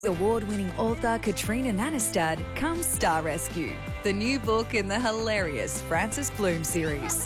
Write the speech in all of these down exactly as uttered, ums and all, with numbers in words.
Award-winning author Katrina Nanestad comes Star Rescue, the new book in the hilarious Frances Bloom series.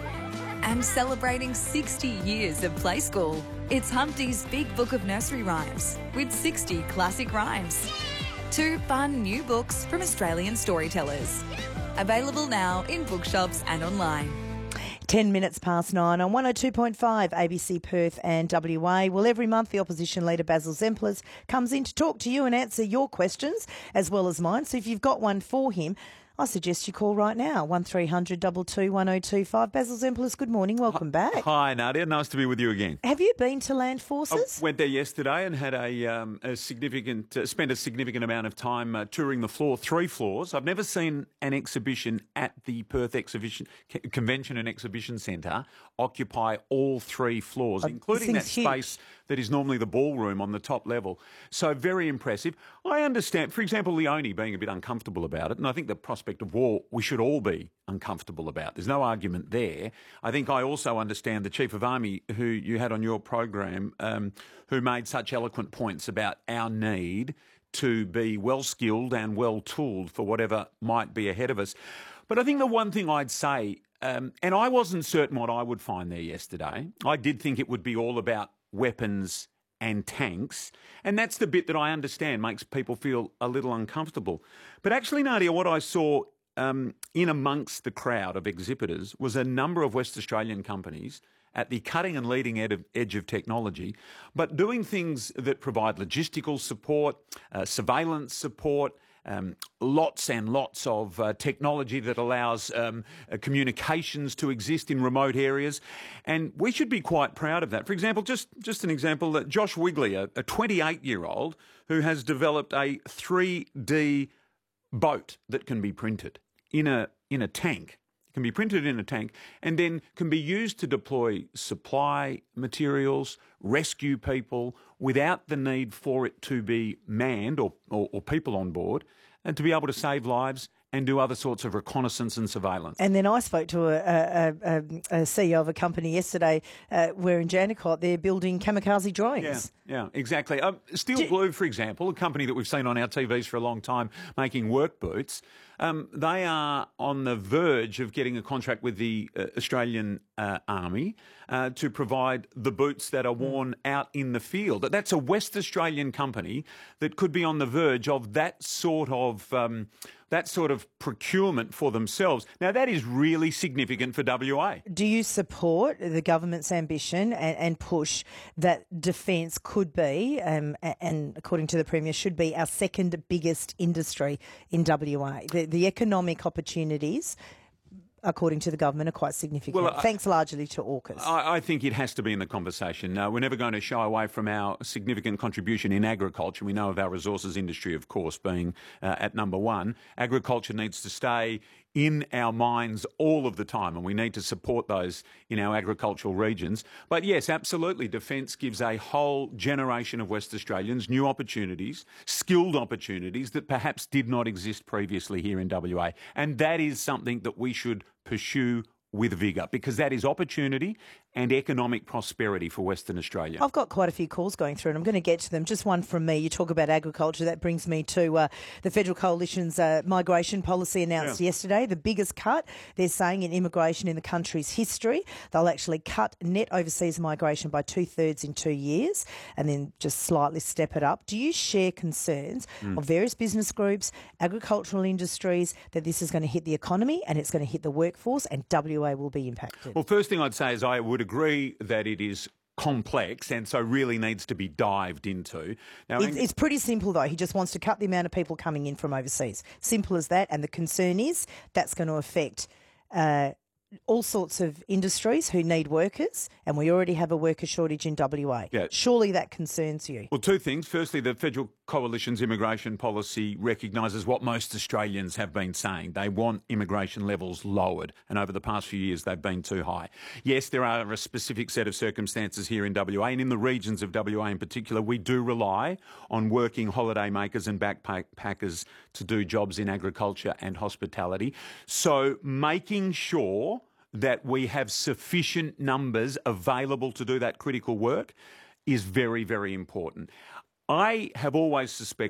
And celebrating sixty years of Play School, it's Humpty's Big Book of Nursery Rhymes with sixty classic rhymes. Two fun new books from Australian storytellers. Available now in bookshops and online. Ten minutes past nine on one oh two point five A B C Perth and W A. Well, every month the opposition leader Basil Zempilas comes in to talk to you and answer your questions as well as mine. So if you've got one for him, I suggest you call right now, one three hundred two two one oh two five. Basil Zempilas, good morning. Welcome back. Hi, Nadia. Nice to be with you again. Have you been to Land Forces? I went there yesterday and had a, um, a significant, uh, spent a significant amount of time uh, touring the floor, three floors. I've never seen an exhibition at the Perth Exhibition Convention and Exhibition Centre occupy all three floors, oh, including that huge. space that is normally the ballroom on the top level. So very impressive. I understand, for example, Leone being a bit uncomfortable about it, and I think the prospect of war we should all be uncomfortable about. There's no argument there. I think I also understand the Chief of Army, who you had on your program, um, who made such eloquent points about our need to be well-skilled and well-tooled for whatever might be ahead of us. But I think the one thing I'd say, um, and I wasn't certain what I would find there yesterday, I did think it would be all about weapons and tanks, and that's the bit that I understand makes people feel a little uncomfortable. But actually, Nadia, what I saw um, in amongst the crowd of exhibitors was a number of West Australian companies at the cutting and leading ed- of, edge of technology, but doing things that provide logistical support, uh, surveillance support, Um, lots and lots of uh, technology that allows um, uh, communications to exist in remote areas. And we should be quite proud of that. For example, just, just an example, that Josh Wigley, a, a twenty-eight-year-old who has developed a three D boat that can be printed in a, in a tank. Can be printed in a tank and then can be used to deploy supply materials, rescue people without the need for it to be manned or, or, or people on board, and to be able to save lives and do other sorts of reconnaissance and surveillance. And then I spoke to a, a, a, a C E O of a company yesterday uh, where in Jandakot they're building kamikaze drones. Yeah, yeah, exactly. Um, Steel Do- Blue, for example, a company that we've seen on our T Vs for a long time making work boots, um, they are on the verge of getting a contract with the uh, Australian uh, Army uh, to provide the boots that are worn mm. out in the field. That's a West Australian company that could be on the verge of that sort of... Um, that sort of procurement for themselves. Now, that is really significant for W A. Do you support the government's ambition and, and push that defence could be, um, and according to the Premier, should be our second biggest industry in W A? The, the economic opportunities, according to the government, are quite significant, well, I, thanks largely to AUKUS. I, I think it has to be in the conversation. Uh, we're never going to shy away from our significant contribution in agriculture. We know of our resources industry, of course, being uh, at number one. Agriculture needs to stay in our minds all of the time, and we need to support those in our agricultural regions. But yes, absolutely, defence gives a whole generation of West Australians new opportunities, skilled opportunities that perhaps did not exist previously here in W A. And that is something that we should pursue with vigour, because that is opportunity and economic prosperity for Western Australia. I've got quite a few calls going through and I'm going to get to them. Just one from me. You talk about agriculture. That brings me to uh, the Federal Coalition's uh, migration policy announced yeah. yesterday, the biggest cut, they're saying, in immigration in the country's history. They'll actually cut net overseas migration by two-thirds in two years and then just slightly step it up. Do you share concerns mm. of various business groups, agricultural industries, that this is going to hit the economy and it's going to hit the workforce and W A will be impacted? Well, first thing I'd say is I would agree that it is complex and so really needs to be dived into. Now, it's, it's pretty simple, though. He just wants to cut the amount of people coming in from overseas. Simple as that. And the concern is that's going to affect uh, all sorts of industries who need workers, and we already have a worker shortage in W A. Yeah. Surely that concerns you. Well, two things. Firstly, the Federal Coalition's immigration policy recognises what most Australians have been saying. They want immigration levels lowered, and over the past few years they've been too high. Yes, there are a specific set of circumstances here in W A, and in the regions of W A in particular, we do rely on working holiday makers and backpackers to do jobs in agriculture and hospitality. So making sure that we have sufficient numbers available to do that critical work is very, very important. I have always suspected